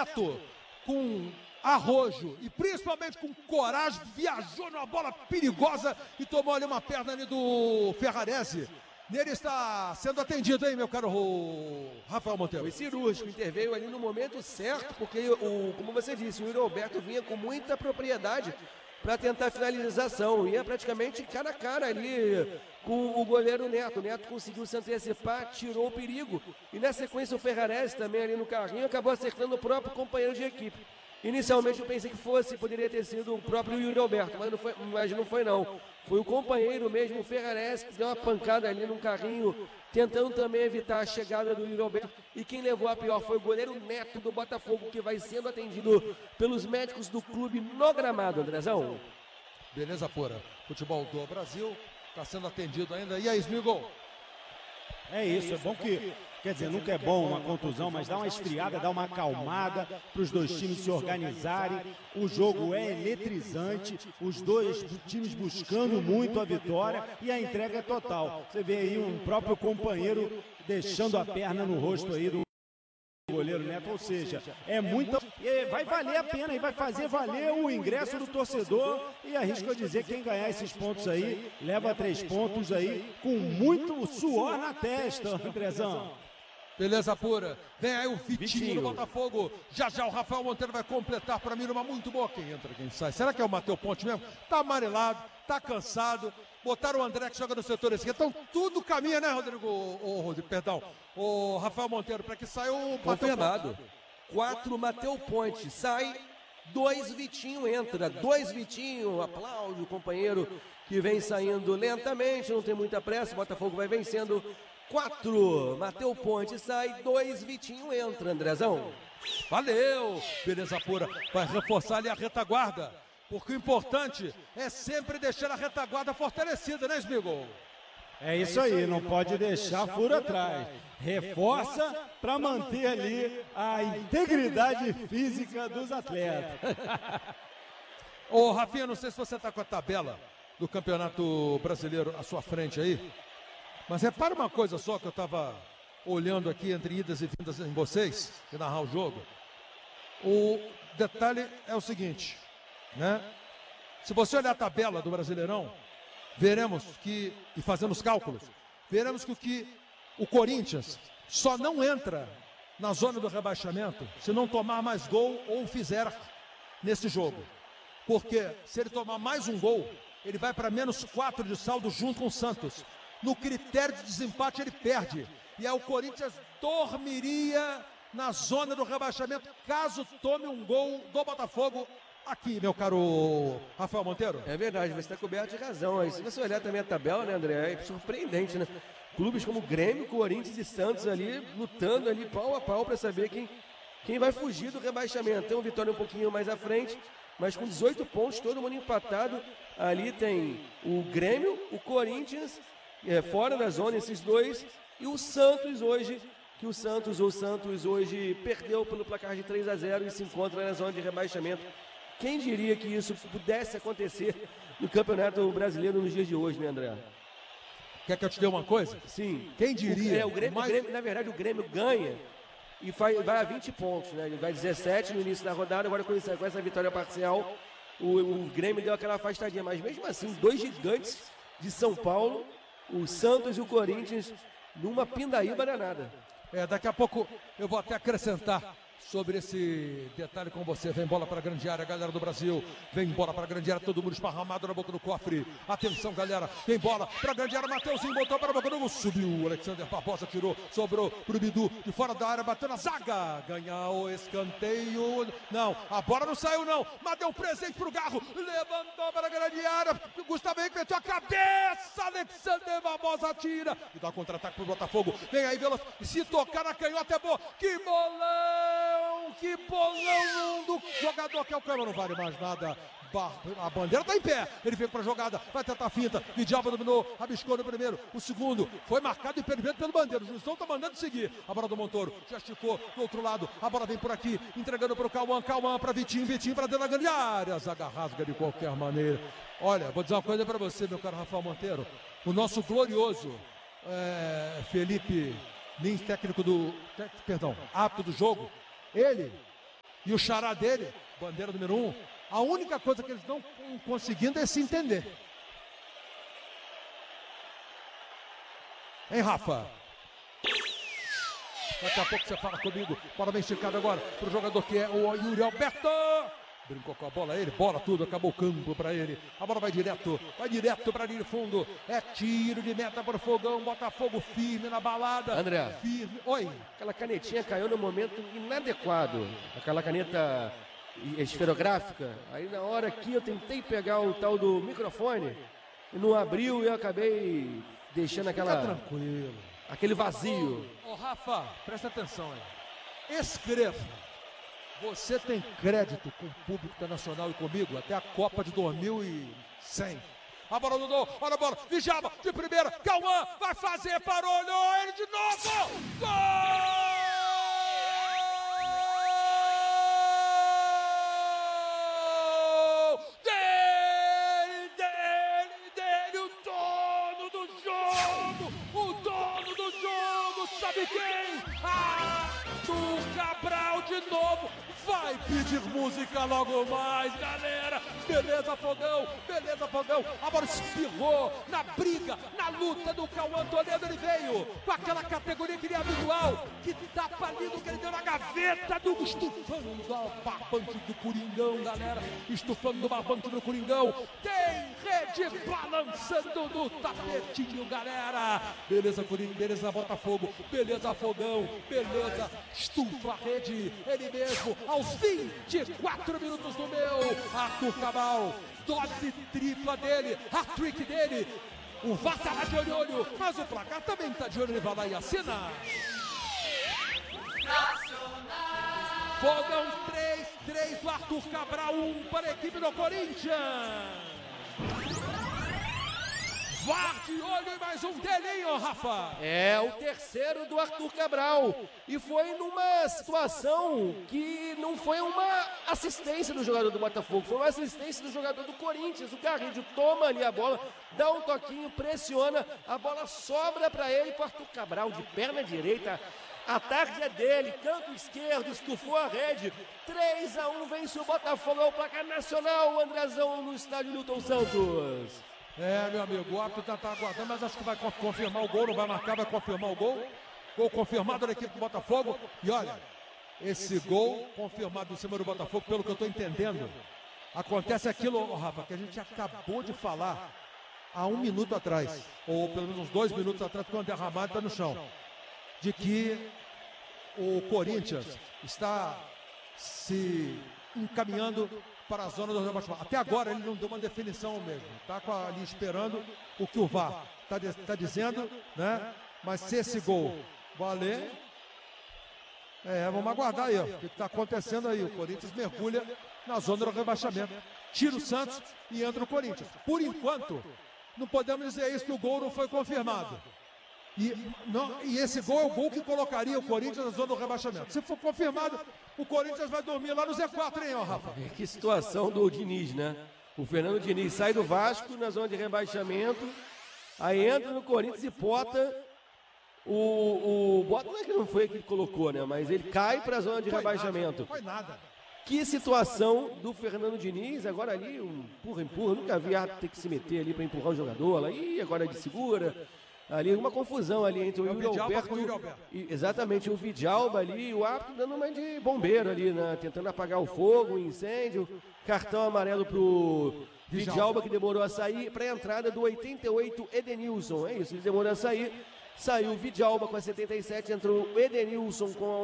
Neto, com arrojo e principalmente com coragem, viajou numa bola perigosa e tomou ali uma perna ali do Ferrarese. Nele está sendo atendido, hein, meu caro Rafael Monteiro? Foi cirúrgico, interveio ali no momento certo, porque, como você disse, o Yuri Alberto vinha com muita propriedade para tentar a finalização. Ia praticamente cara a cara ali com o goleiro Neto. O Neto conseguiu se antecipar, tirou o perigo. E na sequência o Ferrarese também ali no carrinho acabou acertando o próprio companheiro de equipe. Inicialmente eu pensei que poderia ter sido o próprio Yuri Alberto, mas não foi não. Foi o companheiro mesmo, o Ferrarese, que deu uma pancada ali no carrinho, tentando também evitar a chegada do Yuri Alberto. E quem levou a pior foi o goleiro Neto do Botafogo, que vai sendo atendido pelos médicos do clube no gramado, Andrezão. Beleza pura. Futebol do Brasil está sendo atendido ainda. E aí, Smigol? É isso, é bom que, quer dizer, nunca é bom uma contusão, mas dá uma esfriada, dá uma acalmada para os dois times se organizarem. O jogo é eletrizante, os dois times buscando muito a vitória e a entrega é total. Você vê aí um próprio companheiro deixando a perna no rosto aí do goleiro Neto, ou seja, é muita. Vai valer a pena e vai fazer valer o ingresso do torcedor. E arrisco a dizer que quem ganhar esses pontos aí leva 3 pontos aí com muito suor na testa, Andrezão. Beleza pura. Vem aí o Vitinho do Botafogo. Já já o Rafael Monteiro vai completar para mim numa muito boa. Quem entra, quem sai. Será que é o Matheus Ponte mesmo? Tá amarelado, tá cansado. Botaram o André que joga no setor esquerdo. Então tudo caminha, né, o Rafael Monteiro, para que saia o confirmado. 4 Matheus Ponte sai, 2 Vitinho entra. 2 Vitinho, aplaude o companheiro que vem saindo lentamente, não tem muita pressa. O Botafogo vai vencendo. 4 Matheus Ponte sai, 2 Vitinho entra, Andrezão. Valeu, beleza pura. Vai reforçar ali a retaguarda. Porque o importante é sempre deixar a retaguarda fortalecida, né, Smigol? É isso aí, não pode deixar furo atrás. Reforça para manter ali a integridade física dos atletas. Ô, Rafinha, não sei se você está com a tabela do Campeonato Brasileiro à sua frente aí, mas repara uma coisa só que eu estava olhando aqui entre idas e vindas em vocês, e narrar o jogo. O detalhe é o seguinte, né? Se você olhar a tabela do Brasileirão, veremos que, e fazendo os cálculos, veremos que o Corinthians só não entra na zona do rebaixamento se não tomar mais gol ou fizer nesse jogo. Porque se ele tomar mais um gol, ele vai para -4 de saldo junto com o Santos. No critério de desempate ele perde. E aí o Corinthians dormiria na zona do rebaixamento caso tome um gol do Botafogo aqui, meu caro Rafael Monteiro. É verdade, você está coberto de razão. Aí, se você olhar também a tabela, né, André, é surpreendente, né? Clubes como Grêmio, Corinthians e Santos ali, lutando ali pau a pau para saber quem vai fugir do rebaixamento. Tem uma vitória um pouquinho mais à frente, mas com 18 pontos, todo mundo empatado. Ali tem o Grêmio, o Corinthians, fora da zona, esses dois, e o Santos hoje, que o Santos hoje perdeu pelo placar de 3-0 e se encontra na zona de rebaixamento. Quem diria que isso pudesse acontecer no Campeonato Brasileiro nos dias de hoje, né, André? Quer que eu te dê uma coisa? Sim. Quem diria? O Grêmio, na verdade, o Grêmio ganha e vai a 20 pontos, né? Ele vai 17 no início da rodada, agora com essa vitória parcial, o Grêmio deu aquela afastadinha. Mas mesmo assim, 2 gigantes de São Paulo, o Santos e o Corinthians, numa pindaíba danada. Daqui a pouco eu vou até acrescentar sobre esse detalhe com você. Vem bola para a grande área, galera do Brasil. Vem bola para a grande área, todo mundo esparramado na boca do cofre. Atenção, galera. Vem bola para a grande área, Mateuzinho botou para a boca do gol. Subiu, Alexander Barbosa tirou, sobrou pro Bidu, de fora da área, bateu na zaga. Ganha o escanteio. Não, a bola não saiu não, mas deu presente pro Garro. Levantou para a grande área. Gustavo Henrique meteu a cabeça. Alexander Barbosa tira. E dá contra-ataque pro Botafogo. Vem aí, Veloso. Se tocar na canhota é boa. Que bolão! Que bolão do jogador que é o Cano, não vale mais nada. A bandeira tá em pé, ele veio pra jogada, vai tentar a finta, Vidalba dominou, rabiscou no primeiro, o segundo foi marcado impedimento pelo bandeiro, o Juizão tá mandando seguir, a bola do Montoro, já esticou do outro lado, a bola vem por aqui, entregando pro Cauã pra Vitinho pra dentro da grande área, zaga rasga de qualquer maneira. Olha, vou dizer uma coisa pra você, meu caro Rafael Monteiro, o nosso glorioso Felipe Lins, árbitro do jogo, ele e o xará dele, bandeira número 1, a única coisa que eles não estão conseguindo é se entender. Hein, Rafa? Daqui a pouco você fala comigo. Bola bem esticada agora pro jogador que é o Yuri Alberto. Brincou com a bola, ele, bola tudo, acabou o campo para ele. A bola vai direto para linha de fundo. É tiro de meta para o Fogão. Botafogo firme na balada. André. Firme. Oi. Aquela canetinha caiu no momento inadequado. Aquela caneta esferográfica. Aí na hora que eu tentei pegar o tal do microfone, não abriu e eu acabei deixando Fica tranquilo. aquele vazio. Ô, Rafa, presta atenção aí. Escreva. Você tem crédito com o público internacional e comigo até a Copa de 2100. A bola do gol, olha a bola, Djalma de primeira, Cauã vai fazer, parou, olhou ele de novo, gol! Dele, o dono do jogo, sabe quem? Arthur Cabral de novo. Vai pedir música logo mais, galera. Beleza, Fogão. A bola espirrou na briga, na luta do Cauã Toledo. Ele veio com aquela categoria que ele é habitual. Que tapa lindo que ele deu na gaveta do estufando do barbante do Coringão, galera. Estufando do barbante do Coringão. Tem rede balançando no tapetinho, galera. Beleza, Coringão. Beleza, Botafogo. Beleza, Fogão. Beleza, estufa a rede. Ele mesmo. Aos 24 minutos do meu, Arthur Cabral, dose tripla dele, hat-trick dele, o VAR tá lá de olho, mas o placar também tá de olho, ele vai lá e assina. Fogão 3 do Arthur Cabral, 1 para a equipe do Corinthians. VAR de olho e mais um delinho, Rafa. É o terceiro do Arthur Cabral. E foi numa situação que não foi uma assistência do jogador do Botafogo, foi uma assistência do jogador do Corinthians. O Garrido toma ali a bola, dá um toquinho, pressiona, a bola sobra para ele, para Arthur Cabral de perna direita. A tarde é dele, canto esquerdo, estufou a rede. 3-1, vence o Botafogo, é o placar nacional, o Andrezão no estádio Newton Santos. É, meu amigo, o árbitro tá aguardando, mas acho que vai confirmar o gol, não vai marcar, vai confirmar o gol. Gol confirmado da equipe do Botafogo. E olha, esse gol confirmado em cima do Botafogo, pelo que eu estou entendendo, acontece aquilo, Rafa, que a gente acabou de falar há 1 minuto atrás, ou pelo menos uns 2 minutos atrás, quando o André Ramalho está no chão, de que o Corinthians está se encaminhando para a zona do rebaixamento. Até agora ele não deu uma definição mesmo. Está ali esperando o que o VAR está dizendo, né? Mas se esse gol valer, vamos aguardar aí, ó, o que está acontecendo aí. O Corinthians mergulha na zona do rebaixamento. Tira o Santos e entra o Corinthians. Por enquanto, não podemos dizer isso, que o gol não foi confirmado. E esse gol é o gol que colocaria o Corinthians na zona do rebaixamento. Se for confirmado, o Corinthians vai dormir lá no Z4, hein, ó, Rafa? Que situação do Diniz, né? O Fernando Diniz sai do Vasco na zona de rebaixamento, aí entra no Corinthians e bota bota não é que não foi ele que colocou, né? Mas ele cai para a zona de rebaixamento. Não foi nada. Que situação do Fernando Diniz, agora ali, empurra, nunca vi ter que se meter ali para empurrar o jogador, lá, e agora ele segura. Ali uma confusão ali entre o Yuri Alberto exatamente, o Djalma ali, e o árbitro dando uma de bombeiro ali, né, tentando apagar o fogo, o incêndio. Cartão amarelo pro Djalma, que demorou a sair, para a entrada do 88 Edenilson. É isso, ele demorou a sair. Saiu o Djalma com a 77, entrou o Edenilson com a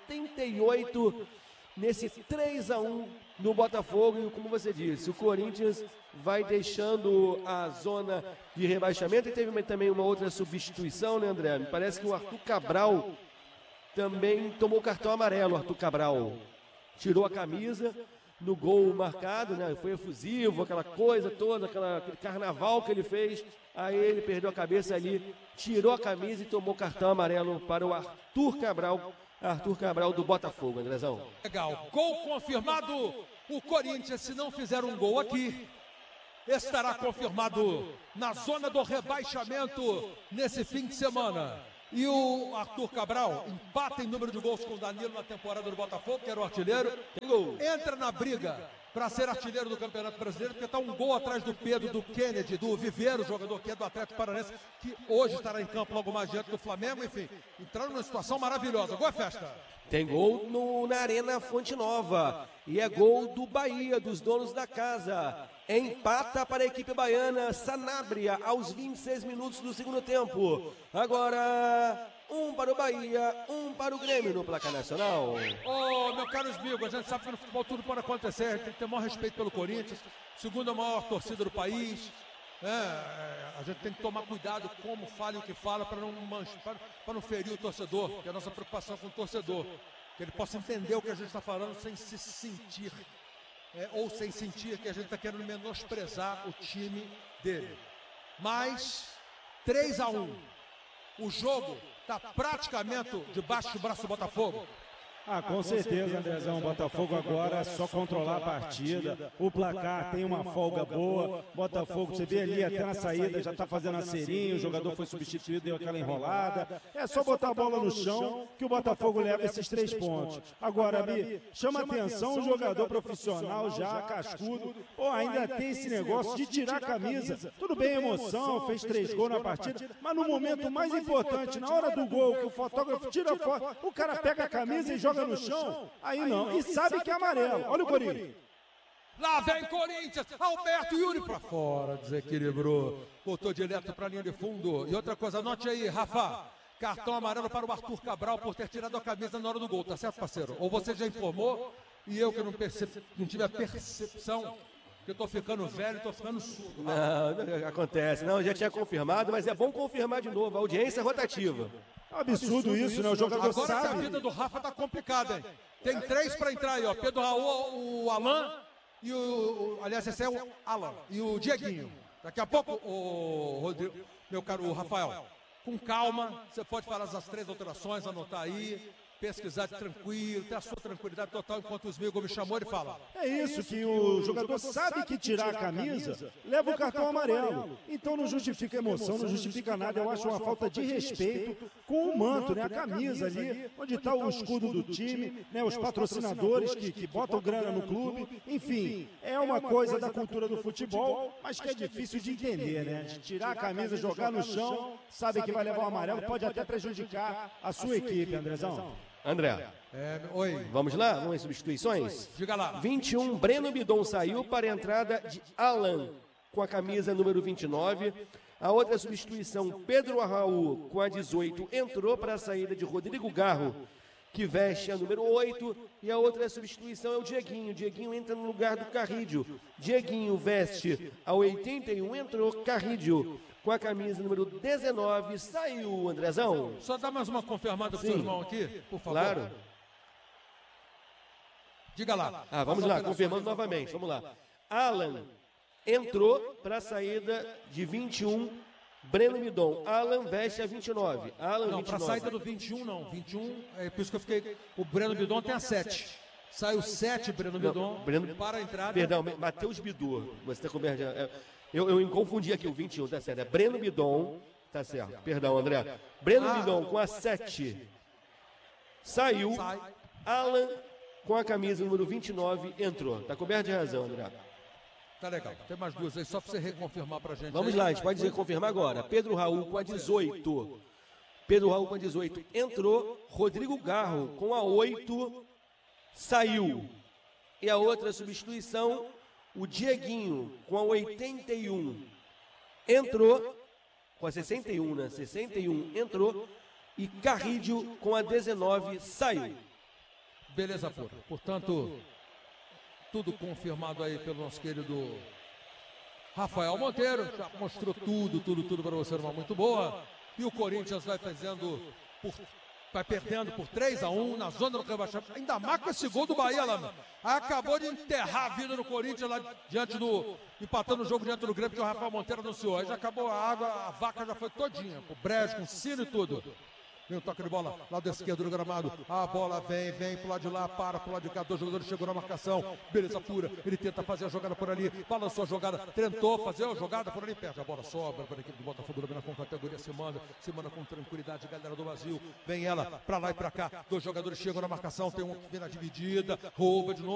88, nesse 3-1 no Botafogo. E como você disse, o Corinthians vai deixando a zona de rebaixamento. E teve também uma outra substituição, né, André? Me parece que o Arthur Cabral também tomou cartão amarelo. O Arthur Cabral tirou a camisa no gol marcado, né? Foi efusivo, aquela coisa toda, aquele carnaval que ele fez. Aí ele perdeu a cabeça ali, tirou a camisa e tomou cartão amarelo para o Arthur Cabral do Botafogo, Andrezão. Legal, gol confirmado. O Corinthians, se não fizer um gol aqui, estará confirmado na zona do rebaixamento nesse fim de semana. E o Arthur Cabral empata em número de gols com o Danilo na temporada do Botafogo, que era o artilheiro. Entra na briga para ser artilheiro do Campeonato Brasileiro, porque está um gol atrás do Pedro, do Kennedy, do Viveiro, jogador que é do Atlético Paranaense, que hoje estará em campo logo mais diante do Flamengo. Enfim, entrando numa situação maravilhosa. Boa festa! Tem gol na Arena Fonte Nova. E é gol do Bahia, dos donos da casa. Empata para a equipe baiana, Sanabria, aos 26 minutos do segundo tempo. Agora, um para o Bahia, um para o Grêmio no placar nacional. Ô, meu caro Esmigo, a gente sabe que no futebol tudo pode acontecer. A gente tem que ter o maior respeito pelo Corinthians. Segunda maior torcida do país. A gente tem que tomar cuidado como fala e o que fala para não ferir o torcedor, que é a nossa preocupação com o torcedor, que ele possa entender o que a gente está falando sem se sentir, ou sem sentir que a gente está querendo menosprezar o time dele. Mas 3-1, o jogo está praticamente debaixo do braço do Botafogo. Com certeza, Andrezão. O Botafogo agora é só controlar a partida. O placar tem uma folga boa. Botafogo, você vê ali até na saída, já está fazendo a serinha. O jogador foi substituído, deu aquela enrolada. É só botar a bola no chão que o Botafogo leva esses 3 pontos. Agora, Bi, chama atenção o jogador profissional já, cascudo. Ainda tem esse negócio de tirar a camisa. Tudo bem, emoção, fez 3 gols na partida. Mas no momento mais importante, na hora do gol, que o fotógrafo tira a foto, o cara pega a camisa e joga no chão, aí não, e sabe que é amarelo. Olha o Corinthians. Lá vem Corinthians, Alberto Yuri para fora, desequilibrou, botou direto para a linha de fundo. E outra coisa, anote aí, Rafa, cartão amarelo para o Arthur Cabral por ter tirado a camisa na hora do gol, tá certo, parceiro? Ou você já informou e eu que não tive a percepção, que eu tô ficando velho, tô ficando surdo. Não, acontece, não, já tinha confirmado, mas é bom confirmar de novo, a audiência é rotativa. Absurdo isso, né? O jogador agora sabe. Agora a vida do Rafa tá complicada, hein? Tem 3 para entrar aí, ó. Pedro Raul, o Alan e aliás, esse é o Alan e o Dieguinho. Daqui a pouco, o Rodrigo, meu caro Rafael, com calma, você pode falar as 3 alterações, anotar aí, pesquisar tranquilo, ter a sua tranquilidade total, enquanto o Smigo me chamou, ele fala. É isso, que o jogador sabe que tirar a camisa leva o cartão amarelo. Então não justifica emoção, não justifica nada. Eu acho uma falta de respeito com o manto, né? A camisa ali, onde está o escudo do time, né? Os patrocinadores que botam grana no clube. Enfim, é uma coisa da cultura do futebol, mas que é difícil de entender, né? De tirar a camisa, jogar no chão, sabe que vai levar o amarelo, pode até prejudicar a sua equipe, Andrezão. André, oi. Vamos lá? Vamos às substituições? Diga lá. 21, Breno Bidon saiu para a entrada de Alan, com a camisa número 29. A outra substituição, Pedro Raul, com a 18, entrou para a saída de Rodrigo Garro, que veste a número 8. E a outra substituição é o Dieguinho. O Dieguinho entra no lugar do Carrídio. Dieguinho veste a 81, entrou Carrídio. Com a camisa número 19, saiu, Andrezão. Só dá mais uma confirmada pro seu irmão aqui, por favor. Claro. Diga lá. Vamos lá, confirmando novamente, vamos lá. Alan entrou para a saída de 21, Breno Midon. Alan veste a 29. Alan, não, para a saída do 21 não. 21, é por isso que eu fiquei... O Breno Midon tem a 7. Saiu 7, Breno Midon, para a entrada. Perdão, Matheus Bidu. Você está coberto... Eu confundi aqui o 21, tá certo. É Breno Bidon, tá certo. Perdão, André. Breno Bidon com a 7 saiu. Alan com a camisa número 29 entrou. Tá coberto de razão, André. Tá legal. Tem mais 2 aí, só para você reconfirmar pra gente. Vamos lá, a gente pode dizer confirmar agora. Pedro Raul com a 18. Pedro Raul com a 18 entrou. Rodrigo Garro com a 8 saiu. E a outra substituição, o Dieguinho, com a 81, entrou, com a 61, né? 61 entrou, e Carrídio, com a 19, saiu. Beleza pura. Portanto, tudo confirmado aí pelo nosso querido Rafael Monteiro. Já mostrou tudo para você numa muito boa. E o Corinthians vai perdendo por 3-1 na zona do rebaixamento. Ainda marca esse gol do Bahia lá. Acabou de enterrar a vida no Corinthians lá diante do... empatando o jogo diante do Grêmio que o Rafael Monteiro anunciou. Aí já acabou a água, a vaca já foi todinha. Com brejo, com sino e tudo. Vem o toque de bola, lado esquerdo do gramado. A bola vem pro lado de lá, para pro lado de cá. 2 jogadores chegou na marcação. Beleza pura. Ele tenta fazer a jogada por ali. Balançou a jogada. Tentou fazer a jogada por ali. Perde a bola, sobra para a equipe do Botafogo dominar com categoria. Se manda com tranquilidade, galera do Brasil. Vem ela pra lá e pra cá. 2 jogadores chegam na marcação. Tem um que vem na dividida. Rouba de novo.